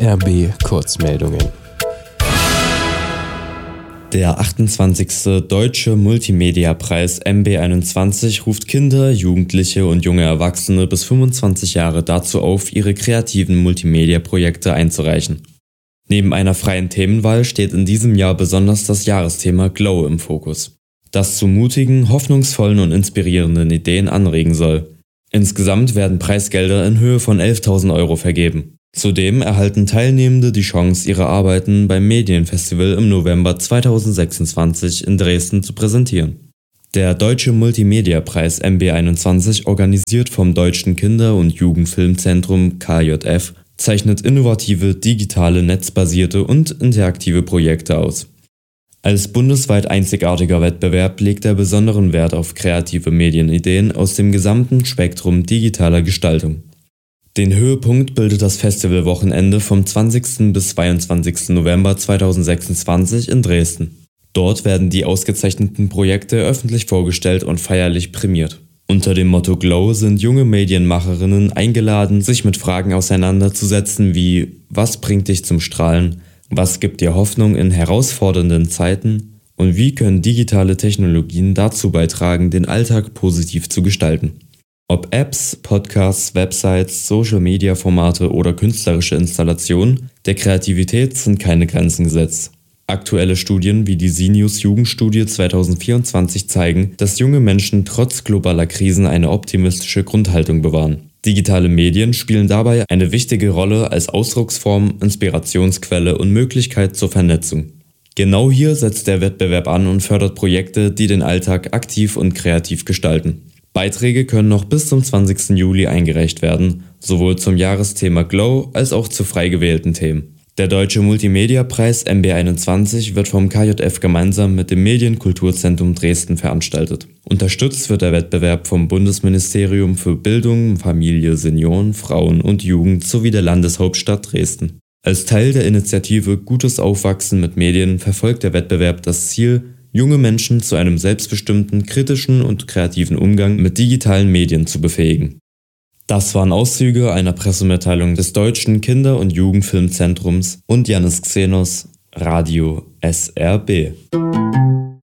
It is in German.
SRB Kurzmeldungen. Der 28. Deutsche Multimedia-Preis MB21 ruft Kinder, Jugendliche und junge Erwachsene bis 25 Jahre dazu auf, ihre kreativen Multimedia-Projekte einzureichen. Neben einer freien Themenwahl steht in diesem Jahr besonders das Jahresthema Glow im Fokus, das zu mutigen, hoffnungsvollen und inspirierenden Ideen anregen soll. Insgesamt werden Preisgelder in Höhe von 11.000 € vergeben. Zudem erhalten Teilnehmende die Chance, ihre Arbeiten beim Medienfestival im November 2026 in Dresden zu präsentieren. Der Deutsche Multimedia-Preis MB21, organisiert vom Deutschen Kinder- und Jugendfilmzentrum KJF, zeichnet innovative, digitale, netzbasierte und interaktive Projekte aus. Als bundesweit einzigartiger Wettbewerb legt er besonderen Wert auf kreative Medienideen aus dem gesamten Spektrum digitaler Gestaltung. Den Höhepunkt bildet das Festivalwochenende vom 20. bis 22. November 2026 in Dresden. Dort werden die ausgezeichneten Projekte öffentlich vorgestellt und feierlich prämiert. Unter dem Motto Glow sind junge Medienmacherinnen eingeladen, sich mit Fragen auseinanderzusetzen wie: Was bringt dich zum Strahlen? Was gibt dir Hoffnung in herausfordernden Zeiten? Und wie können digitale Technologien dazu beitragen, den Alltag positiv zu gestalten? Ob Apps, Podcasts, Websites, Social-Media-Formate oder künstlerische Installationen, der Kreativität sind keine Grenzen gesetzt. Aktuelle Studien wie die SINIUS Jugendstudie 2024 zeigen, dass junge Menschen trotz globaler Krisen eine optimistische Grundhaltung bewahren. Digitale Medien spielen dabei eine wichtige Rolle als Ausdrucksform, Inspirationsquelle und Möglichkeit zur Vernetzung. Genau hier setzt der Wettbewerb an und fördert Projekte, die den Alltag aktiv und kreativ gestalten. Beiträge können noch bis zum 20. Juli eingereicht werden, sowohl zum Jahresthema Glow als auch zu frei gewählten Themen. Der Deutsche Multimedia-Preis MB21 wird vom KJF gemeinsam mit dem Medienkulturzentrum Dresden veranstaltet. Unterstützt wird der Wettbewerb vom Bundesministerium für Bildung, Familie, Senioren, Frauen und Jugend sowie der Landeshauptstadt Dresden. Als Teil der Initiative Gutes Aufwachsen mit Medien verfolgt der Wettbewerb das Ziel, junge Menschen zu einem selbstbestimmten, kritischen und kreativen Umgang mit digitalen Medien zu befähigen. Das waren Auszüge einer Pressemitteilung des Deutschen Kinder- und Jugendfilmzentrums und Yannis Xenos, Radio SRB.